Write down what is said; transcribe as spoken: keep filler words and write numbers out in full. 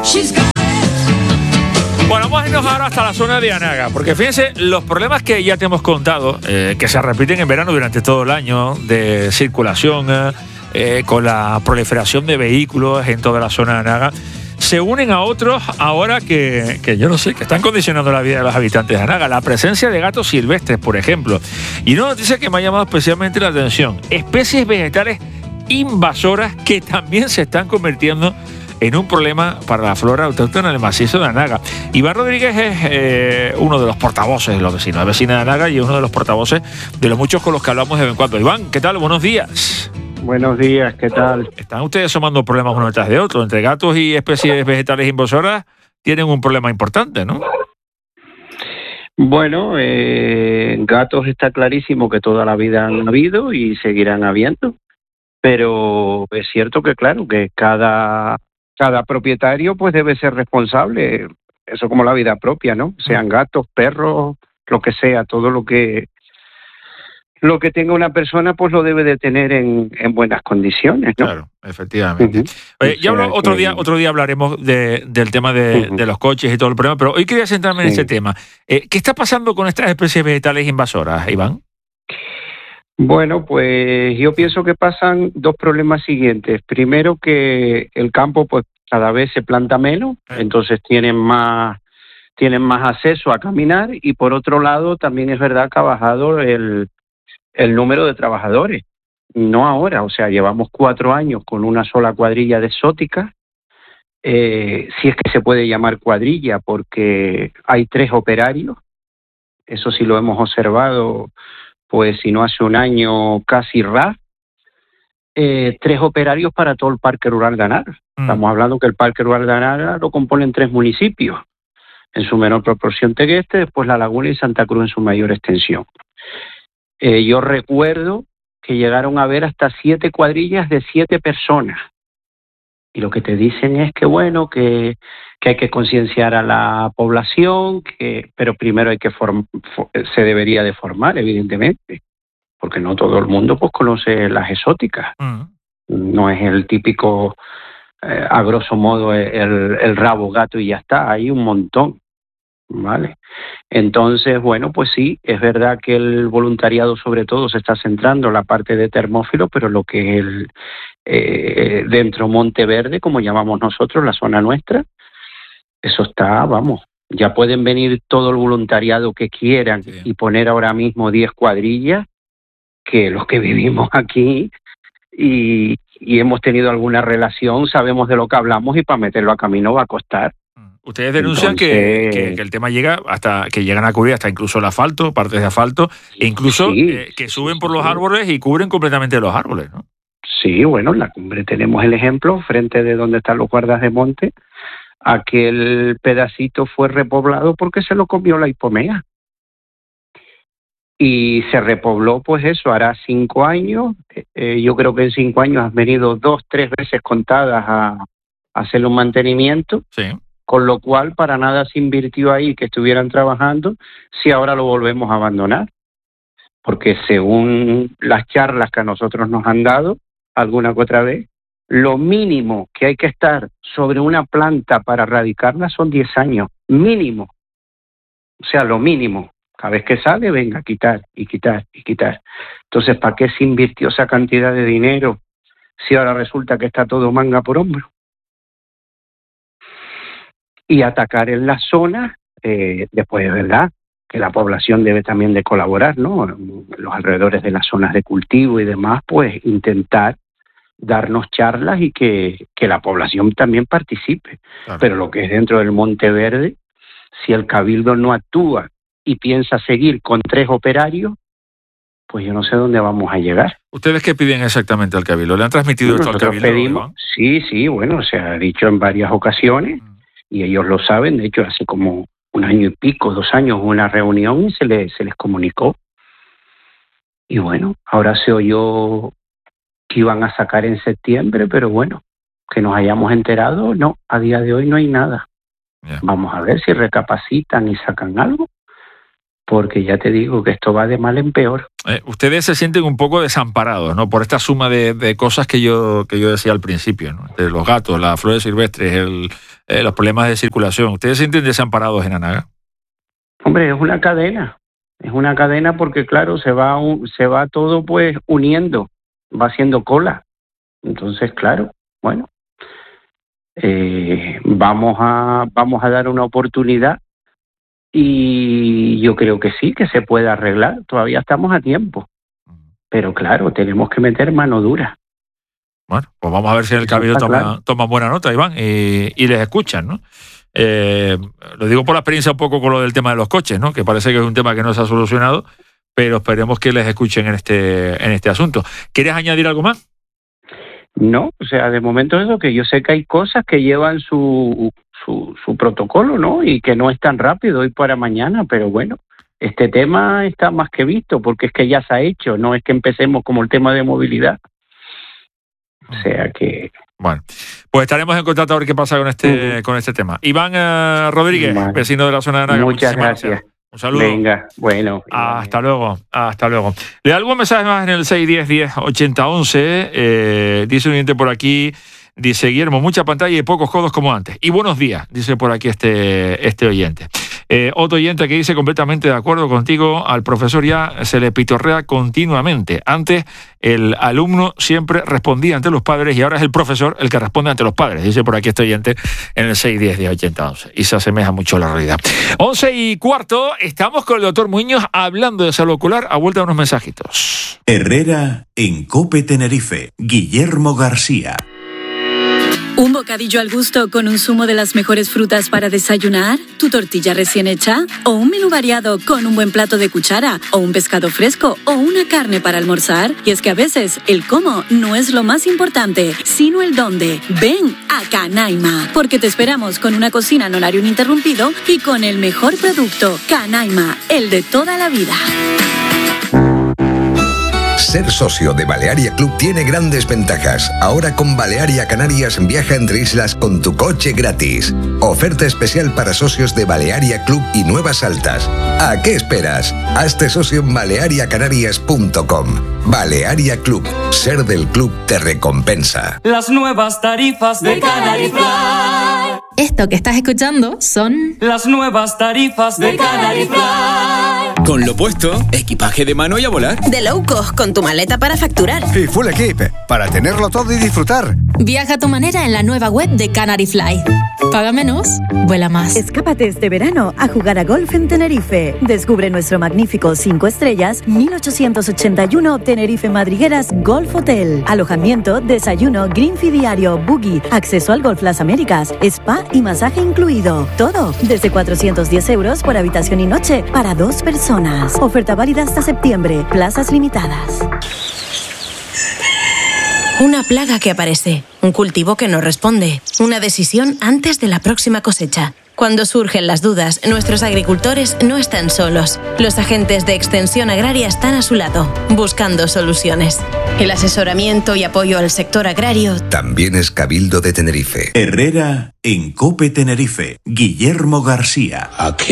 Bueno, vamos a irnos ahora hasta la zona de Anaga, porque fíjense, los problemas que ya te hemos contado, eh, que se repiten en verano durante todo el año, de circulación, eh, con la proliferación de vehículos en toda la zona de Anaga, se unen a otros ahora que, que yo no sé, que están condicionando la vida de los habitantes de Anaga. La presencia de gatos silvestres, por ejemplo. Y una noticia que me ha llamado especialmente la atención: especies vegetales invasoras que también se están convirtiendo en un problema para la flora autóctona del macizo de Anaga. Iván Rodríguez es eh, uno de los portavoces de los vecinos, es vecina de Anaga y es uno de los portavoces de los muchos con los que hablamos de vez en cuando. Iván, ¿qué tal? Buenos días. Buenos días, ¿qué tal? ¿Están ustedes sumando problemas uno detrás de otro? Entre gatos y especies vegetales invasoras tienen un problema importante, ¿no? Bueno, eh, gatos está clarísimo que toda la vida han habido y seguirán habiendo, pero es cierto que, claro, que cada... Cada propietario pues debe ser responsable, eso como la vida propia, ¿no? Sean gatos, perros, lo que sea, todo lo que lo que tenga una persona pues lo debe de tener en, en buenas condiciones, ¿no? Claro, efectivamente. Uh-huh. Oye, ya hablo, otro que... día otro día hablaremos de, del tema de, uh-huh. de los coches y todo el problema, pero hoy quería centrarme sí. en ese tema. Eh, ¿Qué está pasando con estas especies vegetales invasoras, Iván? Bueno, pues yo pienso que pasan dos problemas siguientes. Primero, que el campo pues cada vez se planta menos, entonces tienen más tienen más acceso a caminar, y por otro lado también es verdad que ha bajado el, el número de trabajadores. No ahora, o sea, llevamos cuatro años con una sola cuadrilla de exóticas, eh, si es que se puede llamar cuadrilla, porque hay tres operarios, eso sí lo hemos observado. Pues si no hace un año casi R A F, eh, tres operarios para todo el Parque Rural de Anaga. Mm. Estamos hablando que el Parque Rural de Anaga lo componen tres municipios, en su menor proporción Tegueste, después La Laguna y Santa Cruz en su mayor extensión. Eh, yo recuerdo que llegaron a haber hasta siete cuadrillas de siete personas. Y lo que te dicen es que, bueno, que, que hay que concienciar a la población, que pero primero hay que form, for, se debería de formar, evidentemente, porque no todo el mundo pues conoce las exóticas. Uh-huh. No es el típico, eh, a grosso modo, el, el rabo gato y ya está, hay un montón, ¿vale? Entonces, bueno, pues sí, es verdad que el voluntariado sobre todo se está centrando en la parte de termófilos, pero lo que es el Eh, dentro Monteverde, como llamamos nosotros, la zona nuestra, eso está, vamos, ya pueden venir todo el voluntariado que quieran sí. y poner ahora mismo diez cuadrillas, que los que vivimos aquí y, y hemos tenido alguna relación, sabemos de lo que hablamos, y para meterlo a camino va a costar. Ustedes denuncian Entonces, que, que, que el tema llega hasta que llegan a cubrir hasta incluso el asfalto, partes de asfalto, e incluso sí, eh, que suben por los árboles y cubren completamente los árboles, ¿no? Sí, bueno, en la cumbre tenemos el ejemplo, frente de donde están los guardas de monte, aquel pedacito fue repoblado porque se lo comió la hipomea. Y se repobló, pues eso, hará cinco años. Eh, yo creo que en cinco años han venido dos, tres veces contadas a, a hacerle un mantenimiento, sí. Con lo cual para nada se invirtió ahí que estuvieran trabajando, si ahora lo volvemos a abandonar. Porque según las charlas que a nosotros nos han dado, alguna que otra vez, lo mínimo que hay que estar sobre una planta para erradicarla son diez años, mínimo. O sea, lo mínimo. Cada vez que sale, venga, quitar y quitar y quitar. Entonces, ¿para qué se invirtió esa cantidad de dinero si ahora resulta que está todo manga por hombro? Y atacar en la zona, eh, después es verdad que la población debe también de colaborar, ¿no? Los alrededores de las zonas de cultivo y demás, pues intentar darnos charlas y que, que la población también participe. Claro. Pero lo que es dentro del Monteverde, si el Cabildo no actúa y piensa seguir con tres operarios, pues yo no sé dónde vamos a llegar. ¿Ustedes qué piden exactamente al Cabildo? ¿Le han transmitido bueno, esto al Cabildo? Pedimos, sí, sí, bueno, se ha dicho en varias ocasiones, mm. y ellos lo saben. De hecho, hace como un año y pico, dos años, una reunión y se les, se les comunicó. Y bueno, ahora se oyó que iban a sacar en septiembre, pero bueno, que nos hayamos enterado, no, a día de hoy no hay nada. Yeah. Vamos a ver si recapacitan y sacan algo, porque ya te digo que esto va de mal en peor. Eh, ustedes se sienten un poco desamparados, ¿no? Por esta suma de, de cosas que yo que yo decía al principio, ¿no? De los gatos, las flores silvestres, el, eh, los problemas de circulación. ¿Ustedes se sienten desamparados en Anaga? Hombre, es una cadena, es una cadena porque claro, se va un, se va todo pues uniendo, va haciendo cola. Entonces, claro, bueno, eh, vamos a vamos a dar una oportunidad y yo creo que sí, que se puede arreglar. Todavía estamos a tiempo, pero claro, tenemos que meter mano dura. Bueno, pues vamos a ver si en el Cabildo toman claro. toma buena nota, Iván, y, y les escuchan, ¿no? Eh, lo digo por la experiencia un poco con lo del tema de los coches, ¿no? Que parece que es un tema que no se ha solucionado, pero esperemos que les escuchen en este en este asunto. ¿Quieres añadir algo más? No, o sea, de momento eso, que yo sé que hay cosas que llevan su, su, su protocolo, ¿no? Y que no es tan rápido hoy para mañana, pero bueno, este tema está más que visto, porque es que ya se ha hecho, no es que empecemos como el tema de movilidad. O sea que... Bueno, pues estaremos en contacto a ver qué pasa con este uh-huh. con este tema. Iván uh, Rodríguez, vale. vecino de la zona de Anaga. Muchas gracias. gracias. Un saludo. Venga, bueno. Hasta luego, hasta luego. Le da algún mensaje más en el seis diez diez ochenta once. Eh, dice un oyente por aquí, dice Guillermo, mucha pantalla y pocos codos como antes. Y buenos días, dice por aquí este, este oyente. Eh, otro oyente que dice completamente de acuerdo contigo, al profesor ya se le pitorrea continuamente. Antes el alumno siempre respondía ante los padres y ahora es el profesor el que responde ante los padres, dice por aquí este oyente en el seis diez diez ochenta once. Y se asemeja mucho a la realidad. once y cuarto, estamos con el doctor Muñoz hablando de salud ocular a vuelta de unos mensajitos. Herrera en COPE Tenerife, Guillermo García. ¿Un bocadillo al gusto con un zumo de las mejores frutas para desayunar? ¿Tu tortilla recién hecha? ¿O un menú variado con un buen plato de cuchara? ¿O un pescado fresco? ¿O una carne para almorzar? Y es que a veces el cómo no es lo más importante, sino el dónde. Ven a Canaima, porque te esperamos con una cocina en horario ininterrumpido y con el mejor producto. Canaima, el de toda la vida. Ser socio de Balearia Club tiene grandes ventajas. Ahora con Balearia Canarias viaja entre islas con tu coche gratis. Oferta especial para socios de Balearia Club y Nuevas Altas. ¿A qué esperas? Hazte socio en balearia canarias punto com. Balearia Club. Ser del club te recompensa. Las nuevas tarifas de Canary Fly. Esto que estás escuchando son las nuevas tarifas de Canary Fly. Con lo puesto, equipaje de mano y a volar. De low cost, con tu maleta para facturar. Y full equip, para tenerlo todo y disfrutar. Viaja a tu manera en la nueva web de Canary Fly. Paga menos, vuela más. Escápate este verano a jugar a golf en Tenerife. Descubre nuestro magnífico cinco estrellas mil ochocientos ochenta y uno Tenerife Madrigueras Golf Hotel. Alojamiento, desayuno, green fee diario, buggy, acceso al Golf Las Américas, spa y masaje incluido. Todo desde cuatrocientos diez euros por habitación y noche para dos personas. Oferta válida hasta septiembre. Plazas limitadas. Una plaga que aparece, un cultivo que no responde, una decisión antes de la próxima cosecha. Cuando surgen las dudas, nuestros agricultores no están solos. Los agentes de Extensión Agraria están a su lado, buscando soluciones. El asesoramiento y apoyo al sector agrario también es Cabildo de Tenerife. Herrera en COPE Tenerife, Guillermo García. Aquí.